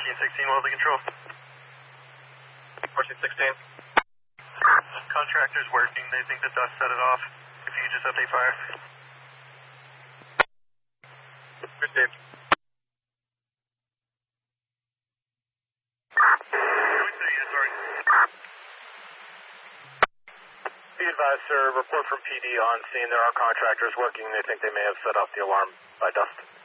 1416, Wellesley Control. 1416. Contractor's working. They think the dust set it off. If you could just update fire. Received. Be advised, sir. Report from PD on scene. There are contractors working. They think they may have set off the alarm by dust.